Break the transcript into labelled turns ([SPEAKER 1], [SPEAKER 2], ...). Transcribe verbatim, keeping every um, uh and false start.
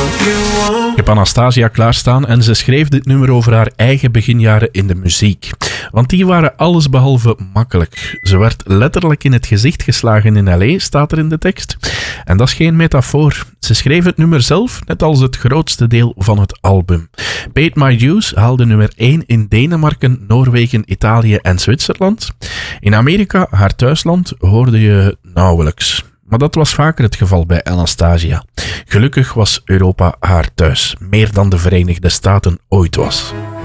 [SPEAKER 1] Ik heb Anastasia klaarstaan en ze schreef dit nummer over haar eigen beginjaren in de muziek. Want die waren allesbehalve makkelijk. Ze werd letterlijk in het gezicht geslagen in L A, staat er in de tekst. En dat is geen metafoor. Ze schreef het nummer zelf, net als het grootste deel van het album. Paid My Dues haalde nummer één in Denemarken, Noorwegen, Italië en Zwitserland. In Amerika, haar thuisland, hoorde je nauwelijks. Maar dat was vaker het geval bij Anastasia. Gelukkig was Europa haar thuis, meer dan de Verenigde Staten ooit was.